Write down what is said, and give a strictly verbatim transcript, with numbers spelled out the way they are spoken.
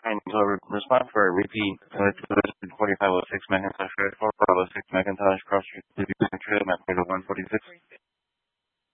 And so re- respond for a repeat uh, to the forty-five oh six Macintosh, forty-five oh six Macintosh cross review trail map for the one forty-six.